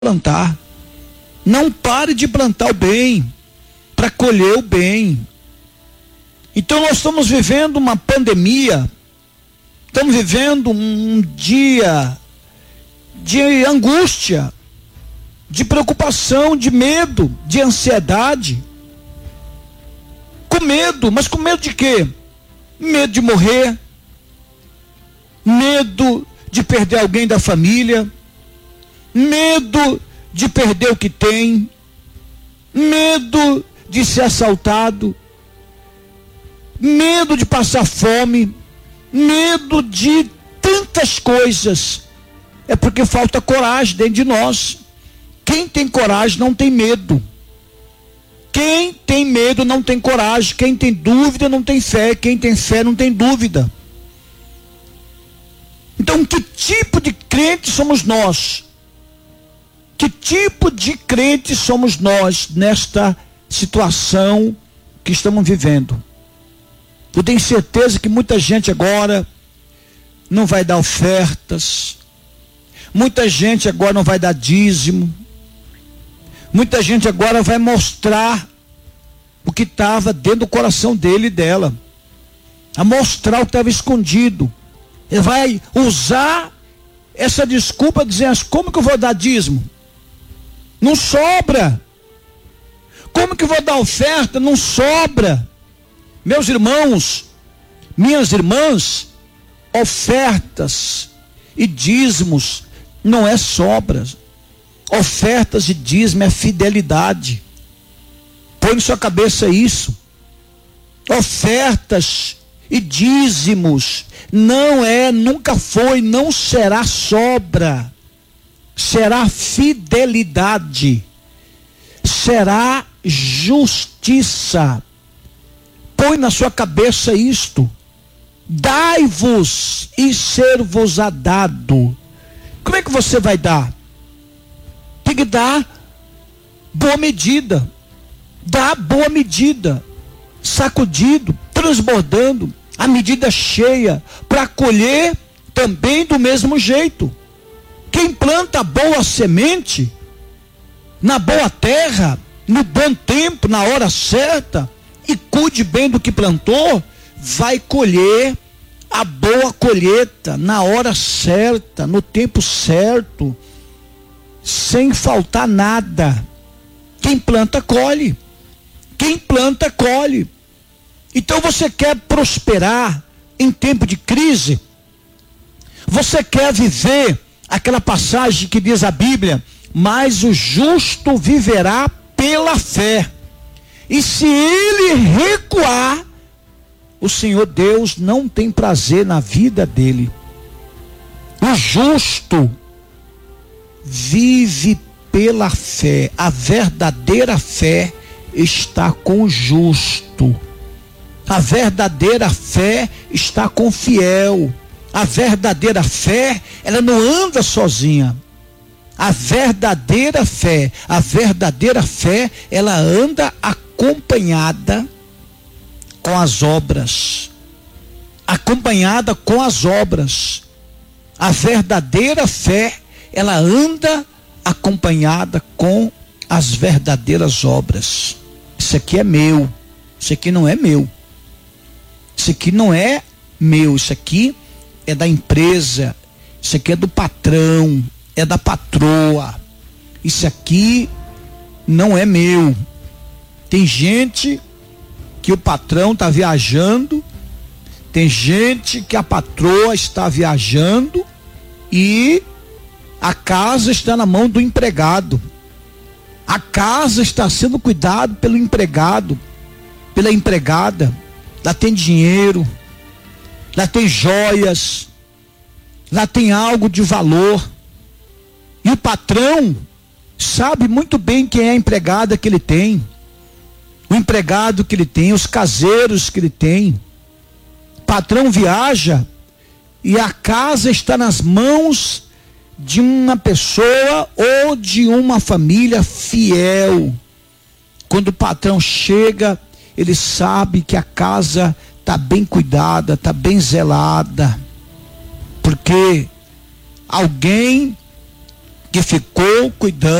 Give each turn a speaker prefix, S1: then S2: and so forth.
S1: plantar. Não pare de plantar o bem, para colher o bem. Então nós estamos vivendo uma pandemia, estamos vivendo um dia de angústia, de preocupação, de medo, de ansiedade. Com medo, mas com medo de quê? Medo de morrer, medo de perder alguém da família, medo de perder o que tem, medo de ser assaltado, medo de passar fome, medo de tantas coisas. É porque falta coragem dentro de nós. Quem tem coragem não tem medo. Quem tem medo não tem coragem. Quem tem dúvida não tem fé. Quem tem fé não tem dúvida. Então, que tipo de crente somos nós? Que tipo de crente somos nós nesta situação que estamos vivendo? Eu tenho certeza que muita gente agora não vai dar ofertas, muita gente agora não vai dar dízimo, muita gente agora vai mostrar o que estava dentro do coração dele e dela, a mostrar o que estava escondido. Ele vai usar essa desculpa dizendo: como que eu vou dar dízimo? Não sobra. Como que eu vou dar oferta? Não sobra. Meus irmãos, minhas irmãs, ofertas e dízimos não é sobras. Ofertas e dízimo é fidelidade. Põe na sua cabeça isso. Ofertas e dízimos não é, nunca foi, não será sobra. Será fidelidade. Será justiça. Põe na sua cabeça isto: dai-vos e ser-vos-á dado. Como é que você vai dar? Tem que dar boa medida. Dá boa medida, sacudido, transbordando, a medida cheia, para colher também do mesmo jeito. Quem planta boa semente, na boa terra, no bom tempo, na hora certa, e cuide bem do que plantou, vai colher a boa colheita, na hora certa, no tempo certo, sem faltar nada. Quem planta, colhe. Quem planta, colhe. Então você quer prosperar em tempo de crise? Você quer viver aquela passagem que diz a Bíblia: mas o justo viverá pela fé. E se ele recuar, o Senhor Deus não tem prazer na vida dele. O justo vive pela fé. A verdadeira fé está com o justo. A verdadeira fé está com o fiel. A verdadeira fé, ela não anda sozinha. A verdadeira fé, ela anda acompanhada com as obras. Acompanhada com as obras. A verdadeira fé, ela anda acompanhada com as verdadeiras obras. Isso aqui é meu. Isso aqui não é meu. Isso aqui não é meu. Isso aqui é da empresa. Isso aqui é do patrão. É da patroa. Isso aqui não é meu. Tem gente que o patrão está viajando, tem gente que a patroa está viajando e a casa está na mão do empregado. A casa está sendo cuidada pelo empregado, pela empregada. Lá tem dinheiro, lá tem joias, lá tem algo de valor. E o patrão sabe muito bem quem é a empregada que ele tem, o empregado que ele tem, os caseiros que ele tem. O patrão viaja e a casa está nas mãos de uma pessoa ou de uma família fiel. Quando o patrão chega, ele sabe que a casa está bem cuidada, está bem zelada, porque alguém que ficou cuidando